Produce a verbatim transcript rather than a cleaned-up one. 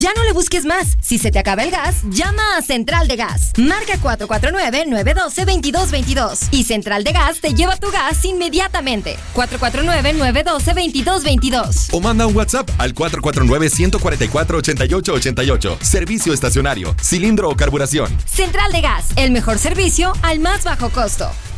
Ya no le busques más. Si se te acaba el gas, llama a Central de Gas. Marca cuatro cuatro nueve, nueve uno dos, dos dos dos dos. Y Central de Gas te lleva tu gas inmediatamente. cuatro cuatro nueve, nueve uno dos, dos dos dos dos. O manda un WhatsApp al cuatro cuatro nueve, uno cuatro cuatro, ocho ocho ocho ocho. Servicio estacionario, cilindro o carburación. Central de Gas, el mejor servicio al más bajo costo.